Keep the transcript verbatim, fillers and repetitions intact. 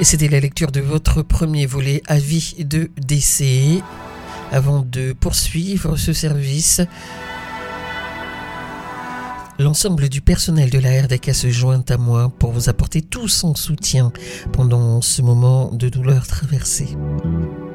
Et c'était la lecture de votre premier volet avis de décès. Avant de poursuivre ce service, l'ensemble du personnel de la R D K se joint à moi pour vous apporter tout son soutien pendant ce moment de douleur traversée.